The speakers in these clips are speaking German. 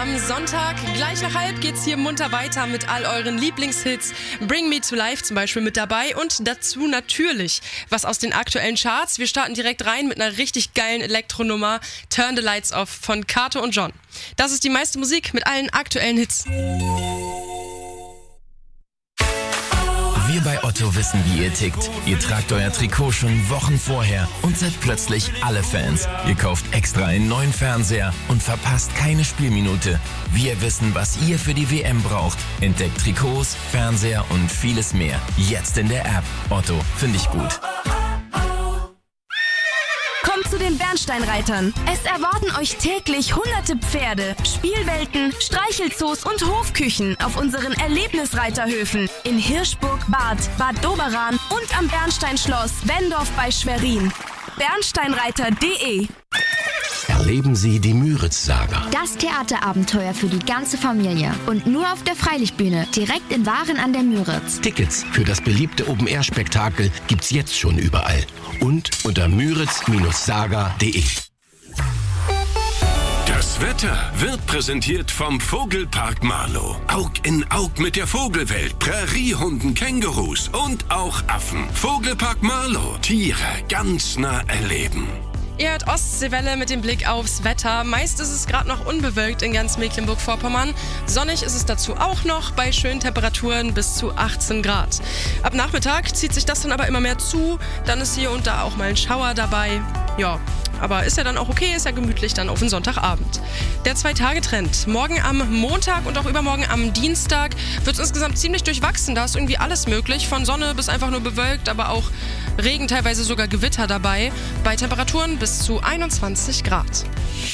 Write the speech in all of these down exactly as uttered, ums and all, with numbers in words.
am Sonntag. Gleich nach halb geht's hier munter weiter mit all euren Lieblingshits. Bring Me to Life zum Beispiel mit dabei und dazu natürlich was aus den aktuellen Charts. Wir starten direkt rein mit einer richtig geilen Elektronummer. Turn the Lights Off von Kato und John. Das ist die meiste Musik mit allen aktuellen Hits. Wir bei Otto wissen, wie ihr tickt. Ihr tragt euer Trikot schon Wochen vorher und seid plötzlich alle Fans. Ihr kauft extra einen neuen Fernseher und verpasst keine Spielminute. Wir wissen, was ihr für die W M braucht. Entdeckt Trikots, Fernseher und vieles mehr. Jetzt in der App. Otto, finde ich gut. Kommt zu den Bernsteinreitern. Es erwarten euch täglich hunderte Pferde, Spielwelten, Streichelzoos und Hofküchen auf unseren Erlebnisreiterhöfen in Hirschburg, Bad, Bad Doberan und am Bernsteinschloss Wendorf bei Schwerin. Bernsteinreiter punkt de. Erleben Sie die Müritz-Saga. Das Theaterabenteuer für die ganze Familie. Und nur auf der Freilichtbühne, direkt in Waren an der Müritz. Tickets für das beliebte Open-Air-Spektakel gibt's jetzt schon überall. Und unter müritz Saga punkt de. Das Wetter wird präsentiert vom Vogelpark Marlow. Aug in Aug mit der Vogelwelt, Präriehunden, Kängurus und auch Affen. Vogelpark Marlow, Tiere ganz nah erleben. Ihr hört Ostseewelle mit dem Blick aufs Wetter. Meist ist es gerade noch unbewölkt in ganz Mecklenburg-Vorpommern. Sonnig ist es dazu auch noch bei schönen Temperaturen bis zu achtzehn Grad. Ab Nachmittag zieht sich das dann aber immer mehr zu. Dann ist hier und da auch mal ein Schauer dabei. Ja, aber ist ja dann auch okay, ist ja gemütlich dann auf den Sonntagabend. Der Zwei-Tage-Trend. Morgen am Montag und auch übermorgen am Dienstag wird es insgesamt ziemlich durchwachsen. Da ist irgendwie alles möglich, von Sonne bis einfach nur bewölkt, aber auch Regen, teilweise sogar Gewitter dabei. Bei Temperaturen bis zu einundzwanzig Grad.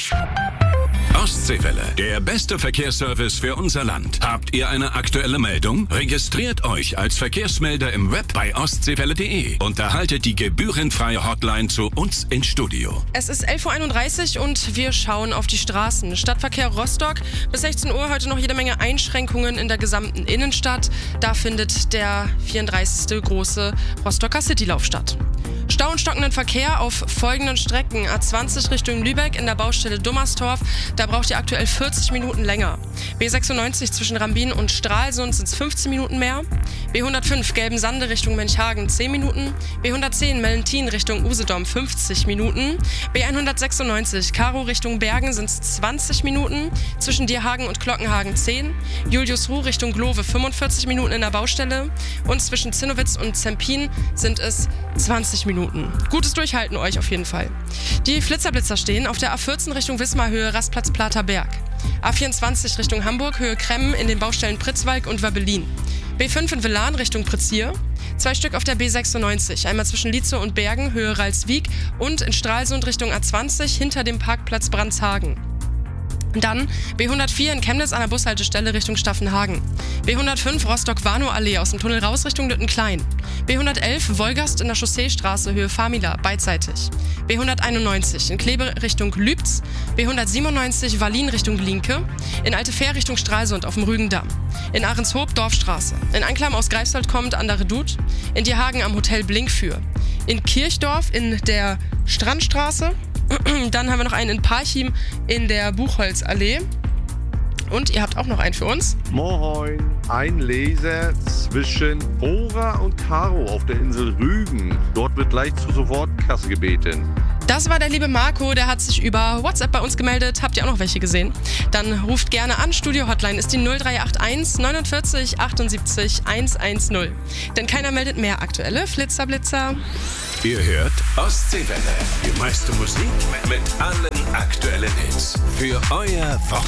Ostseewelle, der beste Verkehrsservice für unser Land. Habt ihr eine aktuelle Meldung? Registriert euch als Verkehrsmelder im Web bei ostseewelle punkt de und erhaltet die gebührenfreie Hotline zu uns ins Studio. Es ist elf Uhr einunddreißig und wir schauen auf die Straßen. Stadtverkehr Rostock. Bis sechzehn Uhr heute noch jede Menge Einschränkungen in der gesamten Innenstadt. Da findet der vierunddreißigste große Rostocker Citylauf statt. Stau und stockenden Verkehr auf folgenden Strecken. A zwanzig Richtung Lübeck in der Baustelle Dummerstorf. Da braucht ihr aktuell vierzig Minuten länger. B sechsundneunzig zwischen Rambin und Stralsund sind es fünfzehn Minuten mehr. B hundertfünf Gelbensande Richtung Mönchhagen zehn Minuten. B hundertzehn Mellentin Richtung Usedom fünfzig Minuten. B hundertsechsundneunzig Karo Richtung Bergen sind es zwanzig Minuten. Zwischen Dierhagen und Glockenhagen zehn. Juliusruh Richtung Glove fünfundvierzig Minuten in der Baustelle. Und zwischen Zinnowitz und Zempin sind es zwanzig Minuten. Gutes Durchhalten euch auf jeden Fall. Die Flitzerblitzer stehen auf der A vierzehn Richtung Wismar Höhe Rastplatz Plater Berg. A vierundzwanzig Richtung Hamburg Höhe Kremmen in den Baustellen Pritzwalk und Wöbbelin. B fünf in Villan Richtung Prizier. Zwei Stück auf der B sechsundneunzig, einmal zwischen Lietzow und Bergen Höhe Ralswiek und in Stralsund Richtung A zwanzig hinter dem Parkplatz Brandshagen. Dann B hundertvier in Chemnitz an der Bushaltestelle Richtung Staffenhagen. B hundertfünf Rostock-Warnow-Allee aus dem Tunnel raus Richtung Lüttenklein. B hundertelf Wolgast in der Chausseestraße Höhe Famila, beidseitig. B hunderteinundneunzig in Kleve Richtung Lübz. B hundertsiebenundneunzig Wallin Richtung Linke. In Altefähr Richtung Stralsund auf dem Rügendamm. In Ahrenshoop Dorfstraße. In Anklam aus Greifswald kommt an der Redoute. In Dierhagen am Hotel Blinkfür. In Kirchdorf in der Strandstraße. Dann haben wir noch einen in Parchim in der Buchholzallee. Und ihr habt auch noch einen für uns. Moin, ein Laser zwischen Bora und Karo auf der Insel Rügen. Dort wird gleich zur Sofortkasse gebeten. Das war der liebe Marco, der hat sich über WhatsApp bei uns gemeldet. Habt ihr auch noch welche gesehen? Dann ruft gerne an. Studio-Hotline ist die null drei acht eins neunundvierzig achtundsiebzig hundertzehn. Denn keiner meldet mehr aktuelle Flitzerblitzer. Ihr hört Ostseewelle, die meiste Musik mit allen aktuellen Hits. Für euer Wochenende.